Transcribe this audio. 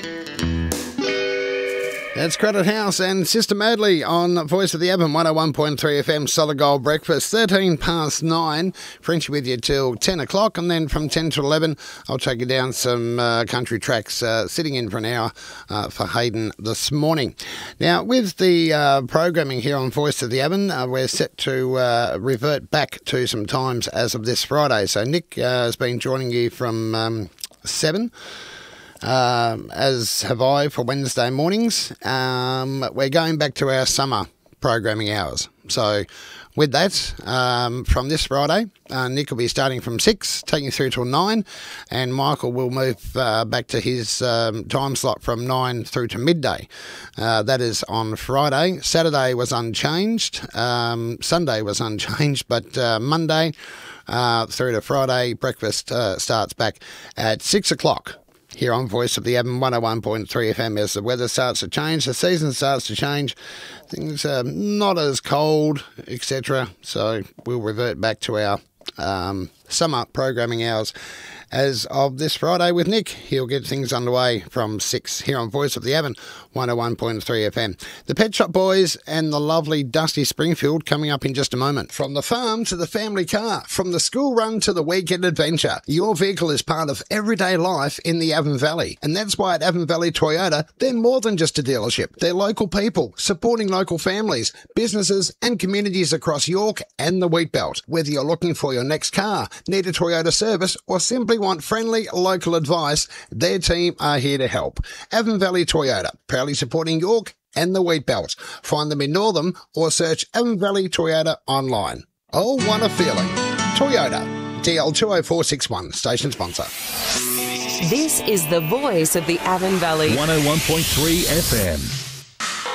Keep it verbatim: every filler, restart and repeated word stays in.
That's Credit House and Sister Madley on Voice of the Avon, one oh one point three F M, Solid Gold Breakfast, thirteen past nine. Frenchy with you till ten o'clock, and then from ten to eleven, I'll take you down some uh, country tracks, uh, sitting in for an hour uh, for Hayden this morning. Now, with the uh, programming here on Voice of the Avon, uh, we're set to uh, revert back to some times as of this Friday. So Nick uh, has been joining you from um, seven. Um, as have I for Wednesday mornings. Um, we're going back to our summer programming hours. So with that, um, from this Friday, uh, Nick will be starting from six, taking you through till nine, and Michael will move uh, back to his um, time slot from nine through to midday. Uh, that is on Friday. Saturday was unchanged. Um, Sunday was unchanged, but uh, Monday uh, through to Friday, breakfast uh, starts back at six o'clock. Here on Voice of the Avon, one oh one point three F M, as the weather starts to change, the season starts to change, things are not as cold, et cetera. So we'll revert back to our um, summer programming hours as of this Friday with Nick. He'll get things underway from six here on Voice of the Avon, one oh one point three F M. The Pet Shop Boys and the lovely Dusty Springfield coming up in just a moment. From the farm to the family car, from the school run to the weekend adventure, your vehicle is part of everyday life in the Avon Valley. And that's why at Avon Valley Toyota, they're more than just a dealership. They're local people, supporting local families, businesses and communities across York and the Wheat Belt. Whether you're looking for your next car, need a Toyota service, or simply want friendly local advice, their team are here to help. Avon Valley Toyota, proudly supporting York and the Wheat Belt. Find them in Northam or search Avon Valley Toyota online. Oh, what a feeling. Toyota, D L two oh four six one, station sponsor. This is the voice of the Avon Valley. one oh one point three F M.